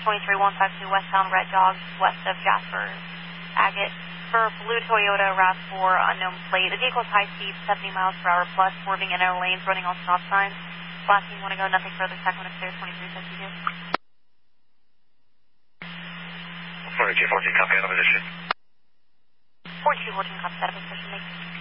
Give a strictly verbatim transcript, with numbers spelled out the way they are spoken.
twenty-three one five two westbound Red Dog, west of Jasper Agate. For blue Toyota RAV four, unknown plate. The vehicle's high speed, seventy miles per hour plus, swerving in our lanes, running on stop signs. Last thing you want to go, nothing further, second one clear, twenty-three fifty-two. forty-two fourteen, copy out of position. forty-two fourteen, copy out of position,